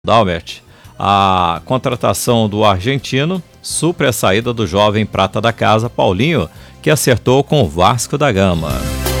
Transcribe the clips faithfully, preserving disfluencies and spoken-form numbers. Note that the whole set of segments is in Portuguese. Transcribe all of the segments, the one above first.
Dalbert. A contratação do argentino supre a saída do jovem prata da casa, Paulinho, que acertou com o Vasco da Gama.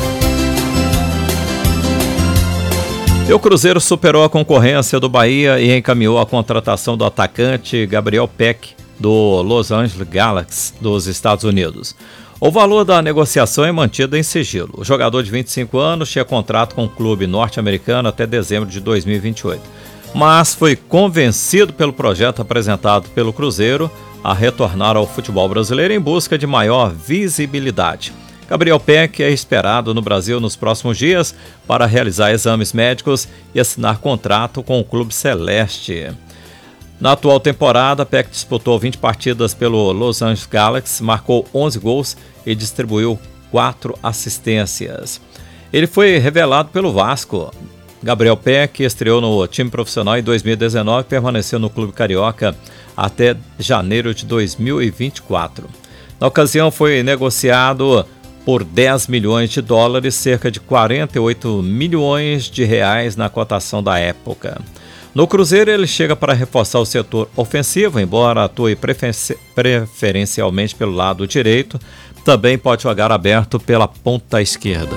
E o Cruzeiro superou a concorrência do Bahia e encaminhou a contratação do atacante Gabriel Peck, do Los Angeles Galaxy, dos Estados Unidos. O valor da negociação é mantido em sigilo. O jogador de vinte e cinco anos tinha contrato com o clube norte-americano até dezembro de dois mil e vinte e oito, mas foi convencido pelo projeto apresentado pelo Cruzeiro a retornar ao futebol brasileiro em busca de maior visibilidade. Gabriel Peck é esperado no Brasil nos próximos dias para realizar exames médicos e assinar contrato com o clube celeste. Na atual temporada, Peck disputou vinte partidas pelo Los Angeles Galaxy, marcou onze gols e distribuiu quatro assistências. Ele foi revelado pelo Vasco. Gabriel Peck estreou no time profissional em dois mil e dezenove e permaneceu no clube carioca até janeiro de dois mil e vinte e quatro. Na ocasião, foi negociado por dez milhões de dólares, cerca de quarenta e oito milhões de reais na cotação da época. No Cruzeiro, ele chega para reforçar o setor ofensivo, embora atue preferencialmente pelo lado direito, também pode jogar aberto pela ponta esquerda.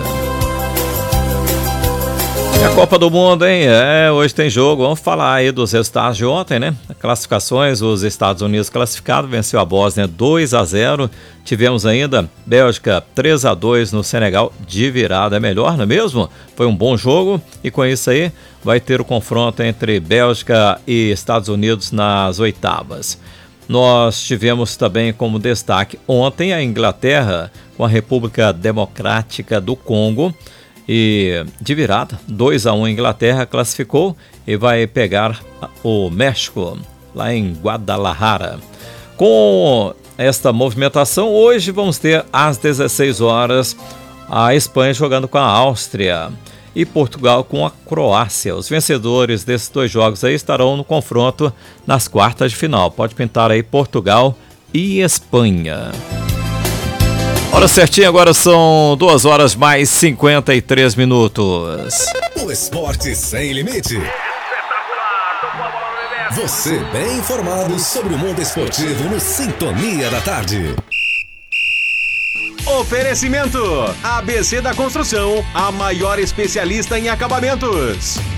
E a Copa do Mundo, hein? É, hoje tem jogo. Vamos falar aí dos resultados de ontem, né? Classificações, os Estados Unidos classificados, venceu a Bósnia dois a zero. Tivemos ainda Bélgica três a dois no Senegal, de virada, é melhor, não é mesmo? Foi um bom jogo e com isso aí vai ter o confronto entre Bélgica e Estados Unidos nas oitavas. Nós tivemos também como destaque ontem a Inglaterra com a República Democrática do Congo. E de virada, dois a um, Inglaterra classificou e vai pegar o México lá em Guadalajara. Com esta movimentação, hoje vamos ter às dezesseis horas a Espanha jogando com a Áustria e Portugal com a Croácia. Os vencedores desses dois jogos aí estarão no confronto nas quartas de final. Pode pintar aí Portugal e Espanha. Hora certinha, agora são duas horas mais cinquenta e três minutos. O esporte sem limite. Você bem informado sobre o mundo esportivo no Sintonia da Tarde. Oferecimento: A B C da Construção, a maior especialista em acabamentos.